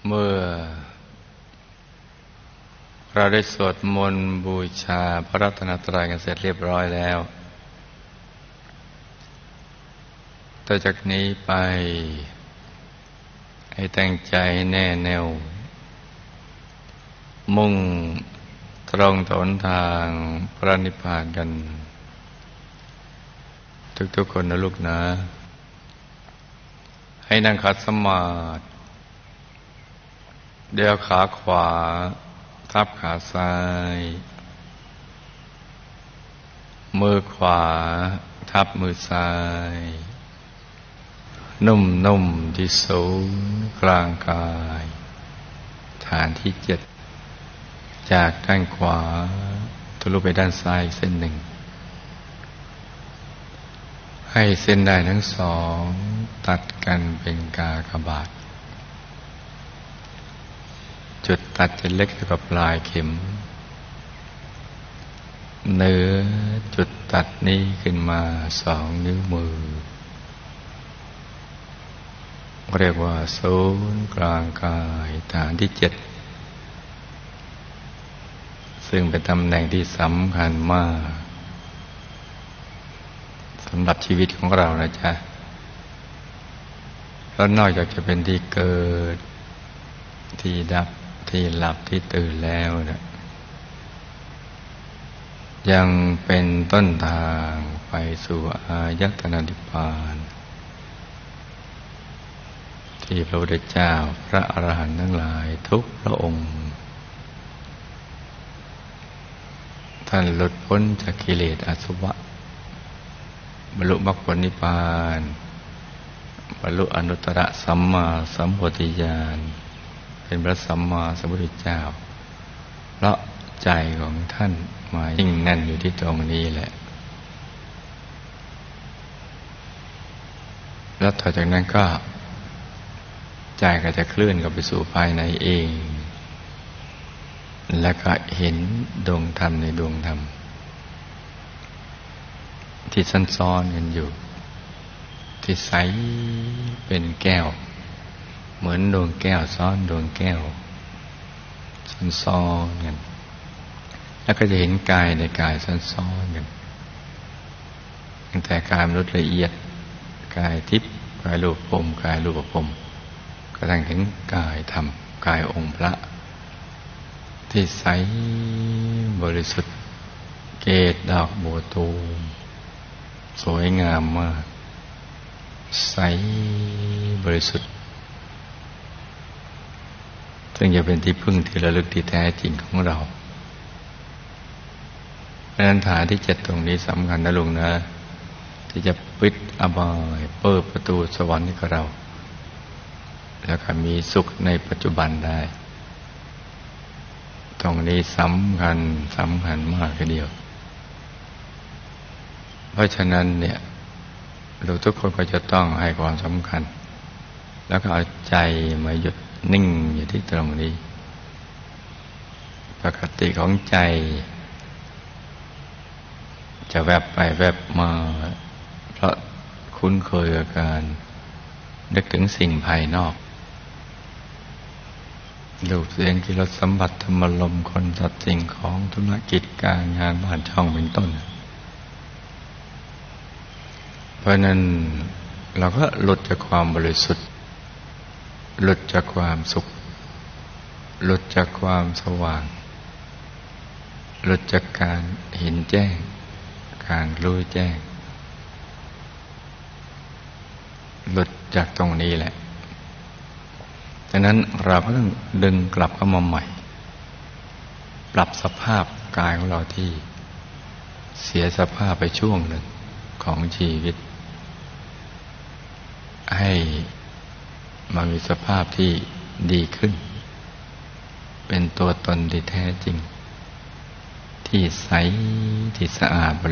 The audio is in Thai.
เมื่อเราได้สวดมนต์บูชาพระรัตนตรัยกันเสร็จเรียบร้อยแล้วต่อจากนี้ไปให้ตั้งใจแน่แน่วมุ่งตรงต่อหนทางพระนิพพานกันทุกๆคนนะลูกนะให้นั่งขัดสมาธิเดี๋ยวขาขวาทับขาซ้ายมือขวาทับมือซ้ายนุ่มๆที่ศูนย์กลางกายฐานที่7จากด้านขวาทะลุไปด้านซ้ายเส้นหนึ่งให้เส้นได้ทั้งสองตัดกันเป็นกากบาทจุดตัดจะเล็กกว่าปลายเข็มเหนือจุดตัดนี้ขึ้นมา2 นิ้วมือเรียกว่าศูนย์กลางกายฐานที่7ซึ่งเป็นตำแหน่งที่สำคัญมากสำหรับชีวิตของเรานะจ๊ะเพราะนอกจากจะเป็นที่เกิดที่ดับที่หลับที่ตื่นแล้วนะยังเป็นต้นทางไปสู่อายตนะนิพพานที่พระพุทธเจ้าพระอรหันต์ทั้งหลายทุกพระองค์ท่านหลุดพ้นจากกิเลสอาสวะบรรลุมรรคผลนิพพานบรรลุอนุตตรสัมมาสัมโพธิญาณเป็นพระสัมมาสัมพุทธเจ้าเพราะใจของท่านมายิ่งแน่นอยู่ที่ตรงนี้แหละแล้วต่อจากนั้นก็ใจก็จะเคลื่อนเข้าไปสู่ภายในเองแล้วก็เห็นดวงธรรมในดวงธรรมที่ซ่อนๆกันอยู่ที่ใสเป็นแก้วเหมือนดวงแก้วซ้อนดวงแก้วซ่อนๆกันแล้วก็จะเห็นกายในกายซ่อนๆกันตั้งแต่กายมนุษย์ละเอียดกายทิพย์กายรูปภพกายรูปภพกระทั่งถึงกายธรรมกายองค์พระที่ใสบริสุทธิ์เกศดอกบัวตูมสวยงามมากใสบริสุทธิ์ซึ่งจะเป็นที่พึ่งที่ระลึกที่แท้จริงของเราเพราะฉะนั้นฐานที่7ตรงนี้สำคัญนะลุงนะที่จะปิดอบายเปิดประตูสวรรค์ให้กับเราแล้วก็มีสุขในปัจจุบันได้ตรงนี้สำคัญมากทีเดียวเพราะฉะนั้นเนี่ยเราทุกคนก็จะต้องให้ความสำคัญแล้วก็เอาใจมาหยุดนิ่งอยู่ที่ตรงนี้ปกติของใจจะแวบไปแวบมาเพราะคุ้นเคยกับการนึกถึงสิ่งภายนอกรูปเสียงกลิ่นรสสัมผัสธรรมารมณ์คนสัตว์สิ่งของธุรกิจการงานบ้านช่องเป็นต้นเพราะนั้นเราก็หลุดจากความบริสุทธิ์หลุดจากความสุขหลุดจากความสว่างหลุดจากการเห็นแจ้งการรู้แจ้งหลุดจากตรงนี้แหละฉะนั้นเราก็ต้องดึงกลับเข้ามาใหม่ปรับสภาพกายของเราที่เสียสภาพไปช่วงหนึ่งของชีวิตให้มามีสภาพที่ดีขึ้นเป็นตัวตนที่แท้จริงที่ใสที่สะอาด